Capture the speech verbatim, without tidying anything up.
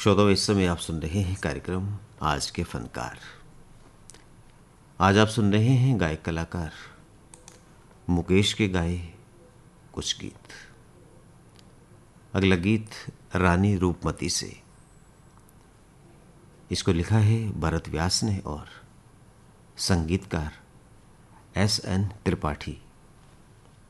श्रोताओं, इस समय आप सुन रहे हैं कार्यक्रम आज के फनकार। आज आप सुन रहे हैं गायक कलाकार मुकेश के गाए कुछ गीत। अगला गीत रानी रूपमती से, इसको लिखा है भरत व्यास ने और संगीतकार एस एन त्रिपाठी।